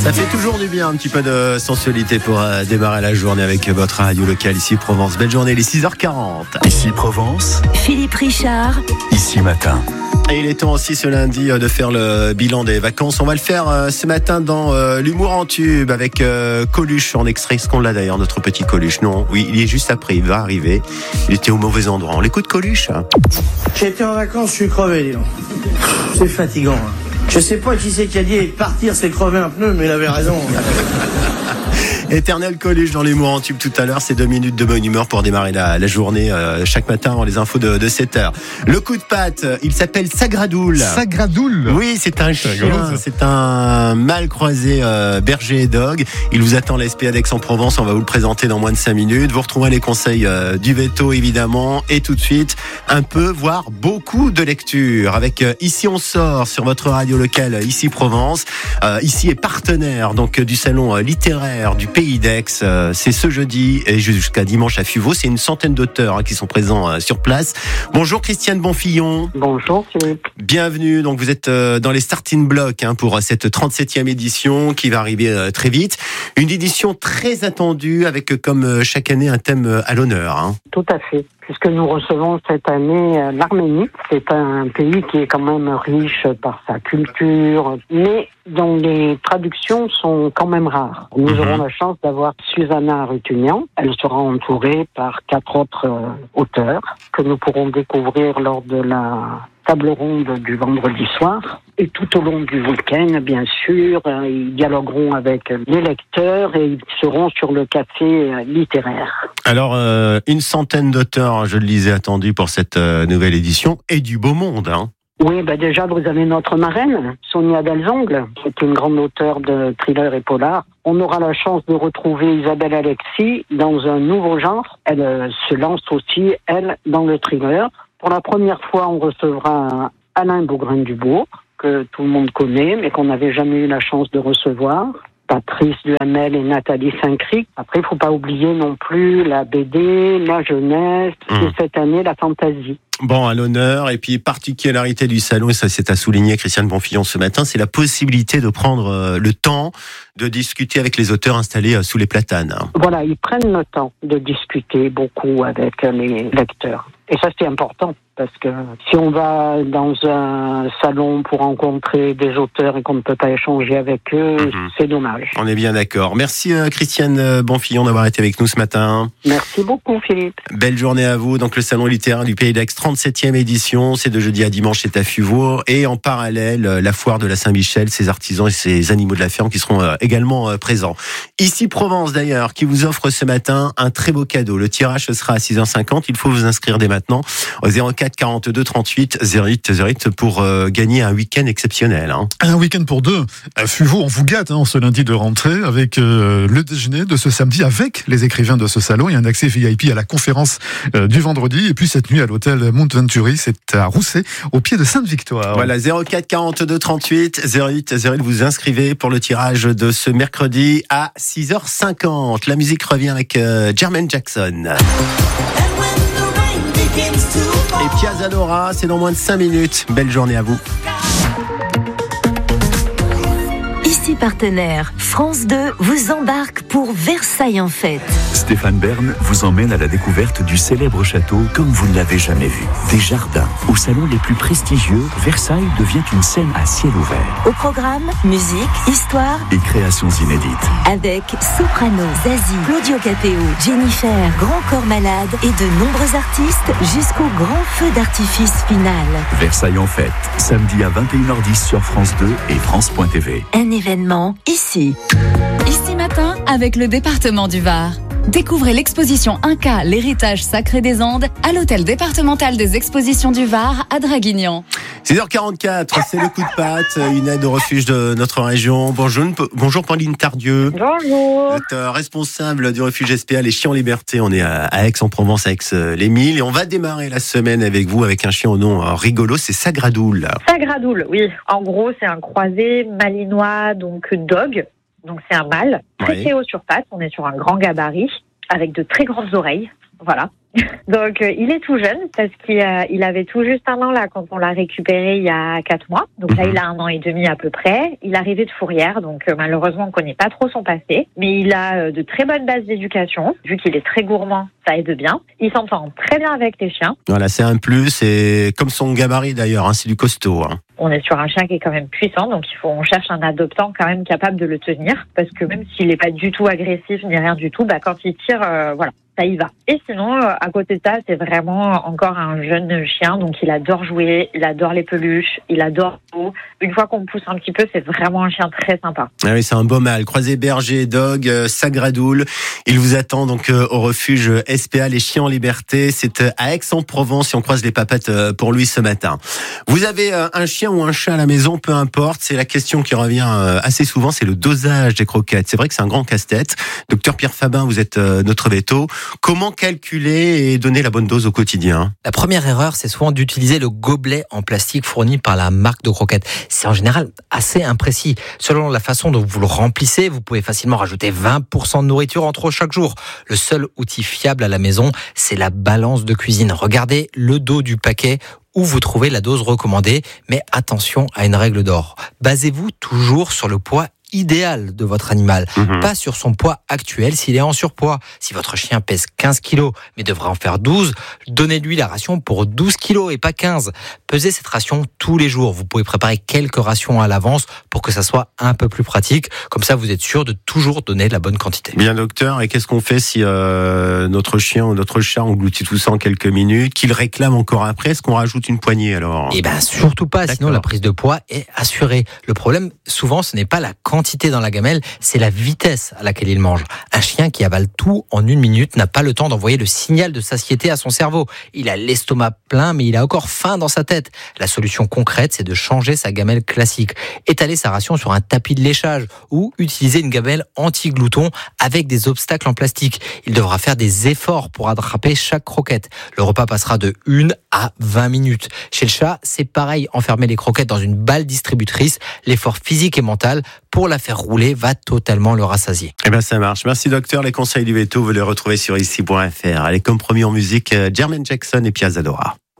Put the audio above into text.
Ça fait toujours du bien, un petit peu de sensualité pour démarrer la journée avec votre radio locale ici Provence. Belle journée, les 6h40. Ici Provence, Philippe Richard. Ici Matin. Et il est temps aussi ce lundi de faire le bilan des vacances. On va le faire ce matin dans l'humour en tube avec Coluche en extrait. Est-ce qu'on l'a d'ailleurs, notre petit Coluche? Non, oui, il est juste après, il va arriver. Il était au mauvais endroit. On l'écoute Coluche. J'ai été en vacances, je suis crevé, dis donc. C'est fatigant. Je sais pas qui c'est qui a dit partir c'est crever un pneu, mais il avait raison. Éternel Coluche dans l'humour en tube tout à l'heure, c'est 2 minutes de bonne humeur pour démarrer la journée chaque matin avant les infos de 7h. Le coup de patte, il s'appelle Sagradoul. Sagradoul. Oui, c'est un chien, c'est un mâle croisé berger et dog. Il vous attend à la SPA d'Aix-en-Provence, on va vous le présenter dans moins de 5 minutes. Vous retrouverez les conseils du veto évidemment et tout de suite un peu, voire beaucoup de lecture avec Ici on sort sur votre radio locale Ici Provence. Ici est partenaire donc du salon littéraire du Pays d'Aix, c'est ce jeudi et jusqu'à dimanche à Fuveau. C'est une centaine d'auteurs qui sont présents sur place. Bonjour Christiane Bonfillon. Bonjour Philippe. Bienvenue, donc vous êtes dans les starting blocks pour cette 37e édition qui va arriver très vite. Une édition très attendue avec comme chaque année un thème à l'honneur. Tout à fait, puisque nous recevons cette année l'Arménie. C'est un pays qui est quand même riche par sa culture, mais dont les traductions sont quand même rares. Nous aurons la chance d'avoir Susanna Arutunian. Elle sera entourée par 4 autres auteurs que nous pourrons découvrir lors de la table ronde du vendredi soir. Et tout au long du week-end, bien sûr, ils dialogueront avec les lecteurs et ils seront sur le café littéraire. Alors, une centaine d'auteurs, je le disais, attendus pour cette nouvelle édition et du beau monde. Oui, déjà, vous avez notre marraine, Sonia Delzongle, qui est une grande auteure de thriller et polar. On aura la chance de retrouver Isabelle Alexis dans un nouveau genre. Elle se lance aussi, elle, dans le thriller. Pour la première fois, on recevra Alain Bougrain-Dubourg, que tout le monde connaît, mais qu'on n'avait jamais eu la chance de recevoir. Patrice Duhamel et Nathalie Saint-Cric. Après, il ne faut pas oublier non plus la BD, la jeunesse, et cette année, la fantasy. Bon, à l'honneur, et puis particularité du salon, et ça c'est à souligner Christiane Bonfillon ce matin, c'est la possibilité de prendre le temps de discuter avec les auteurs installés sous les platanes. Voilà, ils prennent le temps de discuter beaucoup avec les lecteurs. Et ça c'est important, parce que si on va dans un salon pour rencontrer des auteurs et qu'on ne peut pas échanger avec eux, c'est dommage. On est bien d'accord. Merci Christiane Bonfillon d'avoir été avec nous ce matin. Merci beaucoup Philippe. Belle journée à vous. Donc le salon littéraire du Pays d'Aix, 37e édition, c'est de jeudi à dimanche, c'est à Fuveau. Et en parallèle, la foire de la Saint-Michel, ses artisans et ses animaux de la ferme qui seront également présents. Ici Provence d'ailleurs, qui vous offre ce matin un très beau cadeau. Le tirage ce sera à 6h50. Il faut vous inscrire dès maintenant au 04 42 38 08 08 pour gagner un week-end exceptionnel. Un week-end pour deux. À Fuveau, on vous gâte ce lundi de rentrée avec le déjeuner de ce samedi avec les écrivains de ce salon et un accès VIP à la conférence du vendredi. Et puis cette nuit à l'hôtel Mount Venturi, c'est à Rousset, au pied de Sainte-Victoire. Voilà, 04 42 38 08 08, vous inscrivez pour le tirage de ce mercredi à 6h50. La musique revient avec Jermaine Jackson. Et Piazza Dora, c'est dans moins de 5 minutes. Belle journée à vous. Ici partenaire, France 2 vous embarque pour Versailles en fête. Stéphane Bern vous emmène à la découverte du célèbre château comme vous ne l'avez jamais vu. Des jardins. Au salon les plus prestigieux, Versailles devient une scène à ciel ouvert. Au programme, musique, histoire et créations inédites. Avec Soprano, Zazie, Claudio Capéo, Jennifer, Grand Corps Malade et de nombreux artistes jusqu'au grand feu d'artifice final. Versailles en fête, samedi à 21h10 sur France 2 et France.tv. Un événement ici. Ici matin avec le département du Var. Découvrez l'exposition Inca, l'héritage sacré des Andes à l'hôtel départemental des expositions du Var à Draguignan. 6h44, c'est le coup de patte, une aide au refuge de notre région. Bonjour Pauline Tardieu. Bonjour. Vous êtes responsable du refuge SPA Les Chiens en Liberté. On est à Aix-en-Provence, à Aix-les-Milles. Et on va démarrer la semaine avec vous avec un chien au nom rigolo, c'est Sagradoul. Sagradoul, oui. En gros, c'est un croisé malinois, donc dog. Donc c'est un mâle, très haut sur pattes. On est sur un grand gabarit, avec de très grandes oreilles. Voilà. Donc, il est tout jeune parce qu'il avait tout juste 1 an là quand on l'a récupéré il y a 4 mois. Donc là, il a 1 an et demi à peu près. Il est arrivé de fourrière, donc malheureusement, on connaît pas trop son passé. Mais il a de très bonnes bases d'éducation. Vu qu'il est très gourmand, ça aide bien. Il s'entend très bien avec les chiens. Voilà, c'est un plus. Et comme son gabarit d'ailleurs, hein, c'est du costaud. Hein. On est sur un chien qui est quand même puissant, donc on cherche un adoptant quand même capable de le tenir, parce que même s'il n'est pas du tout agressif ni rien du tout, quand il tire, voilà, ça y va. Et sinon, à côté de ça, c'est vraiment encore un jeune chien, donc il adore jouer, il adore les peluches, il adore l'eau. Une fois qu'on pousse un petit peu, c'est vraiment un chien très sympa. Ah oui, c'est un beau mâle. Croisé berger dog, Sagradoul. Il vous attend donc au refuge SPA, les chiens en liberté. C'est à Aix-en-Provence si on croise les papates pour lui ce matin. Vous avez un chien ou un chat à la maison, peu importe. C'est la question qui revient assez souvent, c'est le dosage des croquettes. C'est vrai que c'est un grand casse-tête. Docteur Pierre Fabin, vous êtes notre véto. Comment calculer et donner la bonne dose au quotidien ? La première erreur, c'est souvent d'utiliser le gobelet en plastique fourni par la marque de croquettes. C'est en général assez imprécis. Selon la façon dont vous le remplissez, vous pouvez facilement rajouter 20% de nourriture en trop chaque jour. Le seul outil fiable à la maison, c'est la balance de cuisine. Regardez le dos du paquet où vous trouvez la dose recommandée, mais attention à une règle d'or. Basez-vous toujours sur le poids idéal de votre animal, pas sur son poids actuel s'il est en surpoids. Si votre chien pèse 15 kilos mais devrait en faire 12, donnez-lui la ration pour 12 kilos et pas 15. Pesez cette ration tous les jours. Vous pouvez préparer quelques rations à l'avance pour que ça soit un peu plus pratique. Comme ça, vous êtes sûr de toujours donner la bonne quantité. Bien docteur, et qu'est-ce qu'on fait si notre chien ou notre chat engloutit tout ça en quelques minutes, qu'il réclame encore après ? Est-ce qu'on rajoute une poignée alors ? Eh bien, surtout pas, sinon la prise de poids est assurée. Le problème, souvent, ce n'est pas la quantité dans la gamelle, c'est la vitesse à laquelle il mange. Un chien qui avale tout en 1 minute n'a pas le temps d'envoyer le signal de satiété à son cerveau. Il a l'estomac plein, mais il a encore faim dans sa tête. La solution concrète, c'est de changer sa gamelle classique, étaler sa ration sur un tapis de léchage ou utiliser une gamelle anti-glouton avec des obstacles en plastique. Il devra faire des efforts pour attraper chaque croquette. Le repas passera de 1 à 20 minutes. Chez le chat, c'est pareil. Enfermer les croquettes dans une balle distributrice, l'effort physique et mental pour la faire rouler va totalement le rassasier. Eh ben ça marche. Merci docteur. Les conseils du veto, vous les retrouvez sur ici.fr. Allez, comme promis en musique, Jermaine Jackson et Piazza Dora.